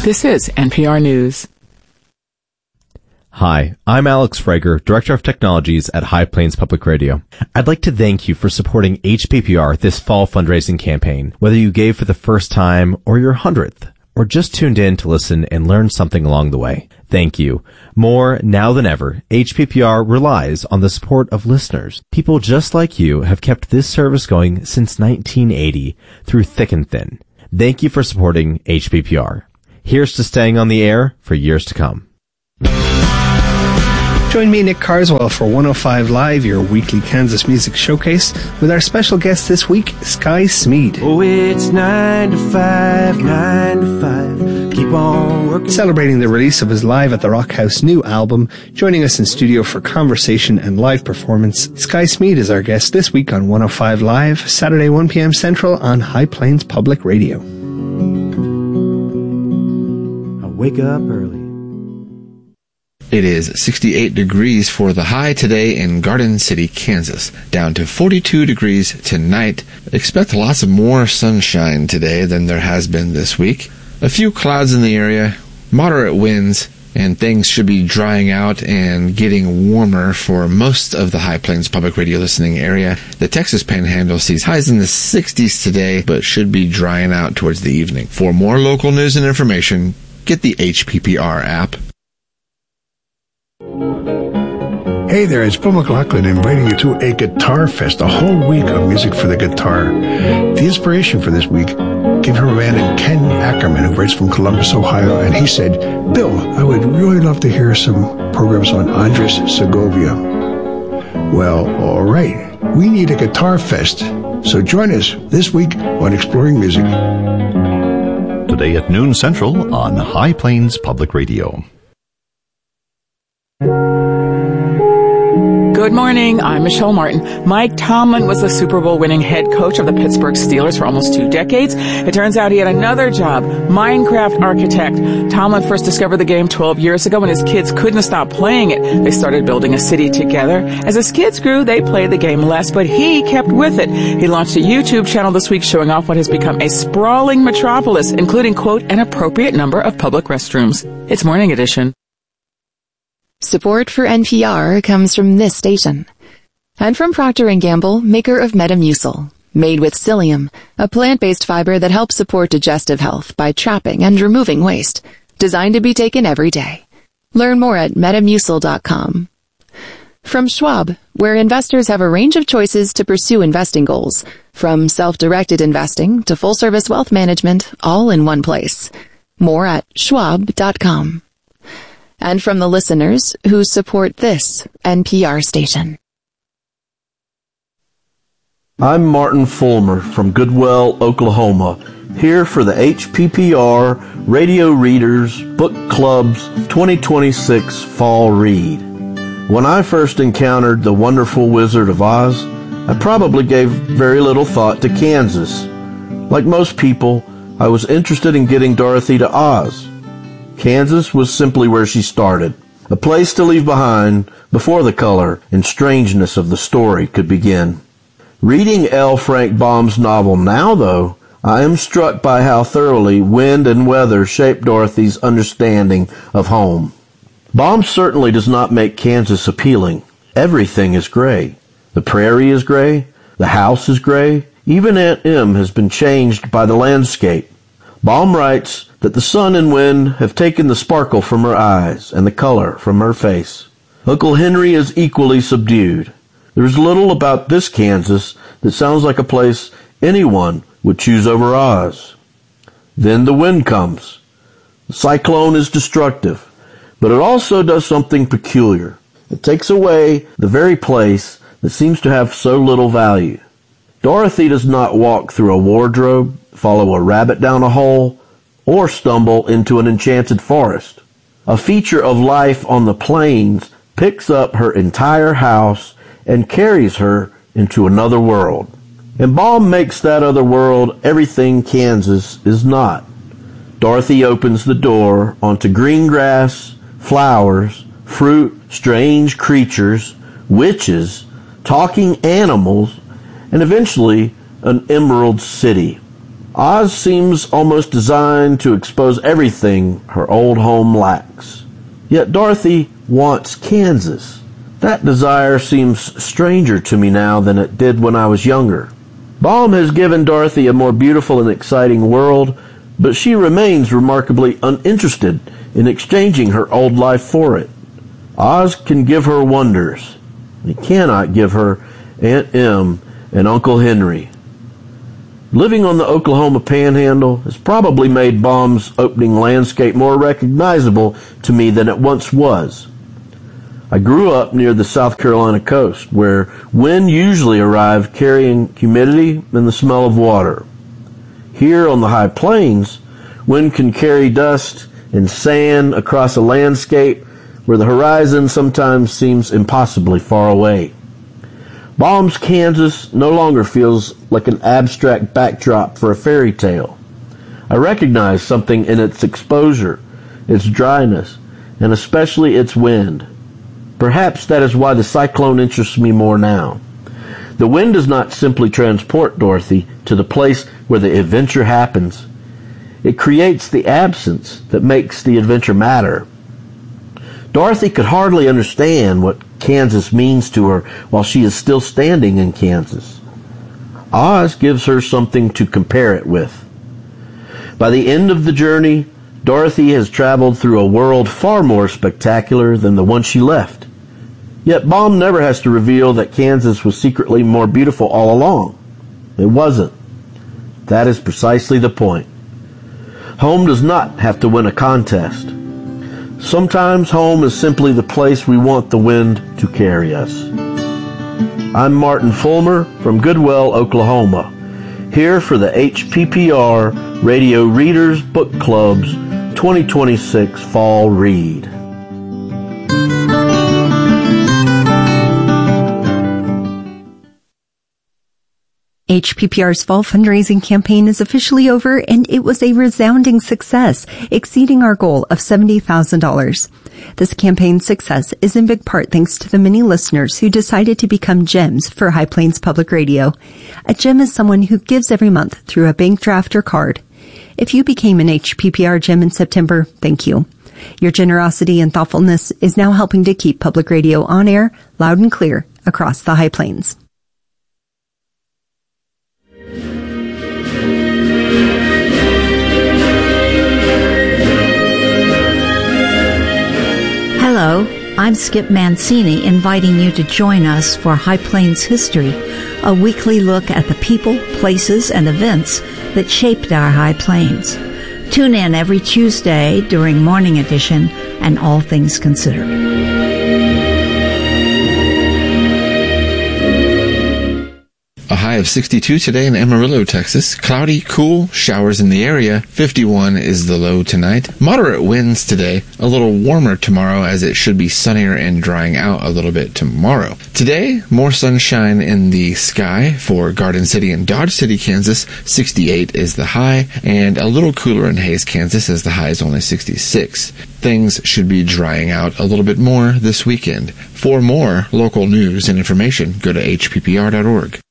This is NPR News. Hi, I'm Alex Frager, Director of Technologies at High Plains Public Radio. I'd like to thank you for supporting HPPR this fall fundraising campaign, whether you gave for the first time or your 100th, or just tuned in to listen and learn something along the way. Thank you. More now than ever, HPPR relies on the support of listeners. People just like you have kept this service going since 1980 through thick and thin. Thank you for supporting HPPR. Here's to staying on the air for years to come. Join me, Nick Carswell, for 105 Live, your weekly Kansas music showcase, with our special guest this week, Sky Smeed. Oh, it's 9 to 5, 9 to 5. Keep on working. Celebrating the release of his Live at the Rock House new album, joining us in studio for conversation and live performance, Sky Smeed is our guest this week on 105 Live, Saturday 1 p.m. Central on High Plains Public Radio. I wake up early. It is 68 degrees for the high today in Garden City, Kansas, down to 42 degrees tonight. Expect lots of more sunshine today than there has been this week. A few clouds in the area, moderate winds, and things should be drying out and getting warmer for most of the High Plains Public Radio listening area. The Texas Panhandle sees highs in the 60s today, but should be drying out towards the evening. For more local news and information, get the HPPR app. Hey there, it's Bill McLaughlin inviting you to a Guitar Fest, a whole week of music for the guitar. The inspiration for this week came from a man named Ken Ackerman, who writes from Columbus, Ohio, and he said, Bill, I would really love to hear some programs on Andres Segovia. Well, all right, we need a Guitar Fest, so join us this week on Exploring Music. Today at noon Central on High Plains Public Radio. Good morning. I'm Michelle Martin. Mike Tomlin was the Super Bowl winning head coach of the Pittsburgh Steelers for almost 2 decades. It turns out he had another job, Minecraft architect. Tomlin first discovered the game 12 years ago when his kids couldn't stop playing it. They started building a city together. As his kids grew, they played the game less, but he kept with it. He launched a YouTube channel this week showing off what has become a sprawling metropolis, including, quote, an appropriate number of public restrooms. It's Morning Edition. Support for NPR comes from this station. And from Procter & Gamble, maker of Metamucil. Made with psyllium, a plant-based fiber that helps support digestive health by trapping and removing waste. Designed to be taken every day. Learn more at Metamucil.com. From Schwab, where investors have a range of choices to pursue investing goals. From self-directed investing to full-service wealth management, all in one place. More at Schwab.com. And from the listeners who support this NPR station. I'm Martin Fulmer from Goodwell, Oklahoma, here for the HPPR Radio Readers Book Club's 2026 Fall Read. When I first encountered The Wonderful Wizard of Oz, I probably gave very little thought to Kansas. Like most people, I was interested in getting Dorothy to Oz. Kansas was simply where she started, a place to leave behind before the color and strangeness of the story could begin. Reading L. Frank Baum's novel now, though, I am struck by how thoroughly wind and weather shaped Dorothy's understanding of home. Baum certainly does not make Kansas appealing. Everything is gray. The prairie is gray. The house is gray. Even Aunt Em has been changed by the landscape. Baum writes that the sun and wind have taken the sparkle from her eyes and the color from her face. Uncle Henry is equally subdued. There is little about this Kansas that sounds like a place anyone would choose over Oz. Then the wind comes. The cyclone is destructive, but it also does something peculiar. It takes away the very place that seems to have so little value. Dorothy does not walk through a wardrobe, follow a rabbit down a hole, or stumble into an enchanted forest. A feature of life on the plains picks up her entire house and carries her into another world. And Baum makes that other world everything Kansas is not. Dorothy opens the door onto green grass, flowers, fruit, strange creatures, witches, talking animals, and eventually an emerald city. Oz seems almost designed to expose everything her old home lacks. Yet Dorothy wants Kansas. That desire seems stranger to me now than it did when I was younger. Baum has given Dorothy a more beautiful and exciting world, but she remains remarkably uninterested in exchanging her old life for it. Oz can give her wonders. He cannot give her Aunt Em and Uncle Henry. Living on the Oklahoma Panhandle has probably made Baum's opening landscape more recognizable to me than it once was. I grew up near the South Carolina coast, where wind usually arrived carrying humidity and the smell of water. Here on the high plains, wind can carry dust and sand across a landscape where the horizon sometimes seems impossibly far away. Baum's Kansas no longer feels like an abstract backdrop for a fairy tale. I recognize something in its exposure, its dryness, and especially its wind. Perhaps that is why the cyclone interests me more now. The wind does not simply transport Dorothy to the place where the adventure happens. It creates the absence that makes the adventure matter. Dorothy could hardly understand what Kansas means to her while she is still standing in Kansas. Oz gives her something to compare it with. By the end of the journey, Dorothy has traveled through a world far more spectacular than the one she left. Yet Baum never has to reveal that Kansas was secretly more beautiful all along. It wasn't. That is precisely the point. Home does not have to win a contest. Sometimes home is simply the place we want the wind to carry us. I'm Martin Fulmer from Goodwell, Oklahoma, here for the HPPR Radio Readers Book Club's 2026 Fall Read. HPPR's fall fundraising campaign is officially over, and it was a resounding success, exceeding our goal of $70,000. This campaign's success is in big part thanks to the many listeners who decided to become gems for High Plains Public Radio. A gem is someone who gives every month through a bank draft or card. If you became an HPPR gem in September, thank you. Your generosity and thoughtfulness is now helping to keep public radio on air, loud and clear, across the High Plains. Hello, I'm Skip Mancini, inviting you to join us for High Plains History, a weekly look at the people, places, and events that shaped our High Plains. Tune in every Tuesday during Morning Edition and All Things Considered. A high of 62 today in Amarillo, Texas. Cloudy, cool, showers in the area. 51 is the low tonight. Moderate winds today. A little warmer tomorrow as it should be sunnier and drying out a little bit tomorrow. Today, more sunshine in the sky for Garden City and Dodge City, Kansas. 68 is the high, and a little cooler in Hays, Kansas, as the high is only 66. Things should be drying out a little bit more this weekend. For more local news and information, go to hppr.org.